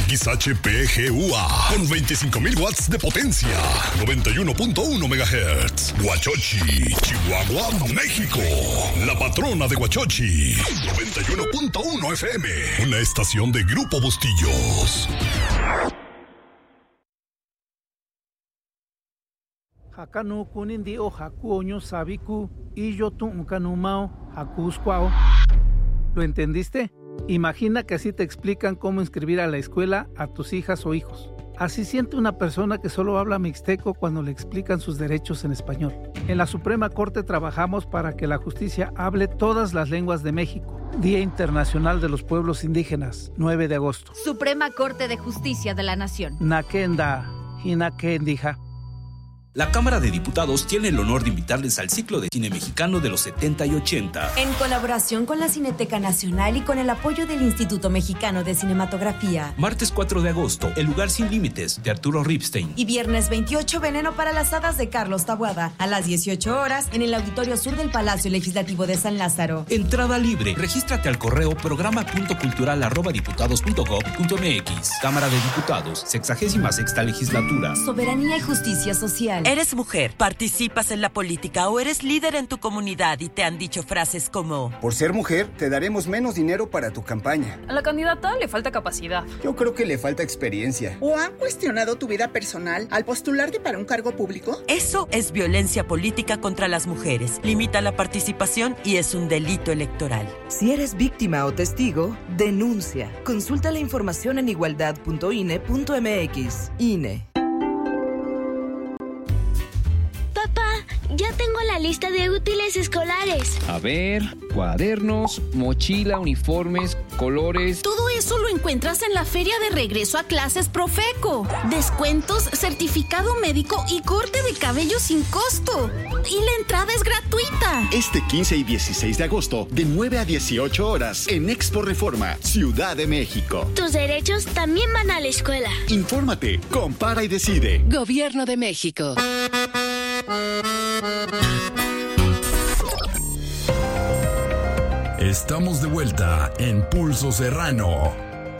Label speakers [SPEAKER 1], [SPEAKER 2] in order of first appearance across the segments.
[SPEAKER 1] XHPGUA con 25,000 watts de potencia. 91.1 MHz. Huachochi, Chihuahua, México. La patrona de Huachochi. 91.1 FM. Una estación de Grupo Bustillos.
[SPEAKER 2] Hakanu kunindi o haku oño sabiku y yo tu unkanumao hakuskwao. ¿Lo entendiste? Imagina que así te explican cómo inscribir a la escuela a tus hijas o hijos. Así siente una persona que solo habla mixteco cuando le explican sus derechos en español. En la Suprema Corte trabajamos para que la justicia hable todas las lenguas de México. Día Internacional de los Pueblos Indígenas, 9 de agosto.
[SPEAKER 3] Suprema Corte de Justicia de la Nación.
[SPEAKER 2] Nakenda, hinakendija.
[SPEAKER 4] La Cámara de Diputados tiene el honor de invitarles al ciclo de cine mexicano de los 70 y 80.
[SPEAKER 5] En colaboración con la Cineteca Nacional y con el apoyo del Instituto Mexicano de Cinematografía.
[SPEAKER 4] Martes 4 de agosto, El lugar sin límites, de Arturo Ripstein.
[SPEAKER 5] Y viernes 28, Veneno para las hadas, de Carlos Taboada, a las 18 horas, en el Auditorio Sur del Palacio Legislativo de San Lázaro.
[SPEAKER 4] Entrada libre. Regístrate al correo programa.cultural@diputados.gov.mx. Cámara de Diputados, 66ª Legislatura.
[SPEAKER 5] Soberanía y justicia social.
[SPEAKER 6] ¿Eres mujer, participas en la política o eres líder en tu comunidad y te han dicho frases como:
[SPEAKER 7] por ser mujer, te daremos menos dinero para tu campaña?
[SPEAKER 8] A la candidata le falta capacidad.
[SPEAKER 7] Yo creo que le falta experiencia.
[SPEAKER 9] ¿O han cuestionado tu vida personal al postularte para un cargo público?
[SPEAKER 6] Eso es violencia política contra las mujeres. Limita la participación y es un delito electoral.
[SPEAKER 10] Si eres víctima o testigo, denuncia. Consulta la información en igualdad.ine.mx. INE.
[SPEAKER 11] Ya tengo la lista de útiles escolares.
[SPEAKER 12] A ver, cuadernos, mochila, uniformes, colores.
[SPEAKER 13] Todo eso lo encuentras en la Feria de Regreso a Clases Profeco. Descuentos, certificado médico y corte de cabello sin costo. Y la entrada es gratuita.
[SPEAKER 14] Este 15 y 16 de agosto, de 9 a 18 horas, en Expo Reforma, Ciudad de México.
[SPEAKER 11] Tus derechos también van a la escuela.
[SPEAKER 14] Infórmate, compara y decide.
[SPEAKER 15] Gobierno de México.
[SPEAKER 1] Estamos de vuelta en Pulso Serrano.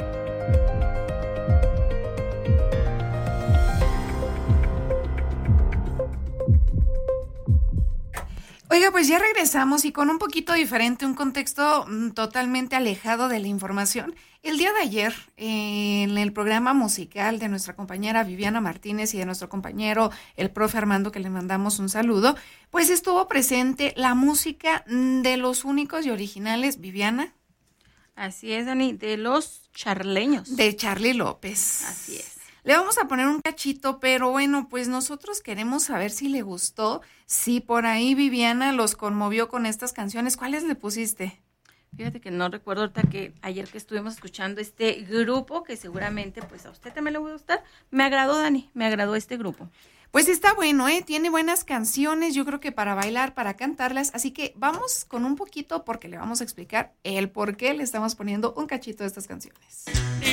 [SPEAKER 16] Oiga, pues ya regresamos y con un poquito diferente, un contexto totalmente alejado de la información. El día de ayer, en el programa musical de nuestra compañera Viviana Martínez y de nuestro compañero, el profe Armando, que le mandamos un saludo, pues estuvo presente la música de los únicos y originales, Viviana.
[SPEAKER 8] Así es, Dani, de los charleños.
[SPEAKER 16] De Charly López.
[SPEAKER 8] Así es.
[SPEAKER 16] Le vamos a poner un cachito, pero bueno, pues nosotros queremos saber si le gustó, si por ahí Viviana los conmovió con estas canciones. ¿Cuáles le pusiste?
[SPEAKER 8] Fíjate que no recuerdo ahorita que ayer que estuvimos escuchando este grupo, que seguramente pues a usted también le va a gustar. Me agradó, Dani, me agradó este grupo.
[SPEAKER 16] Pues está bueno, tiene buenas canciones, yo creo que para bailar, para cantarlas, así que vamos con un poquito porque le vamos a explicar el por qué le estamos poniendo un cachito de estas canciones.